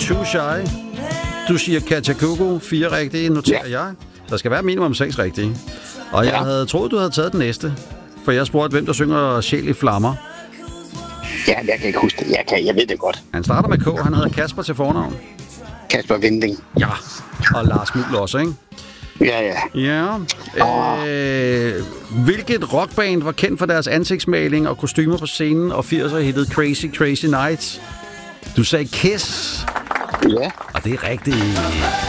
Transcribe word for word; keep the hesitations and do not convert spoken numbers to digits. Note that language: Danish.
Too Shy. Du siger Kajagoogoo, fire rigtige, noterer ja. jeg. Der skal være minimum seks rigtige. Og jeg ja. havde troet, du havde taget den næste. For jeg spurgte, hvem der synger Sjæl i flammer. Ja, jeg kan ikke huske det. Jeg, kan, jeg ved det godt. Han starter med K. Han hedder Kasper til fornavn. Kasper Vinding. Ja, og Lars Muhl også, ikke? Ja, ja. Ja. Oh. Øh, hvilket rockband var kendt for deres ansigtsmaling og kostymer på scenen og firser hittet Crazy Crazy Nights? Du sagde Kiss. Ja. Og det er rigtigt.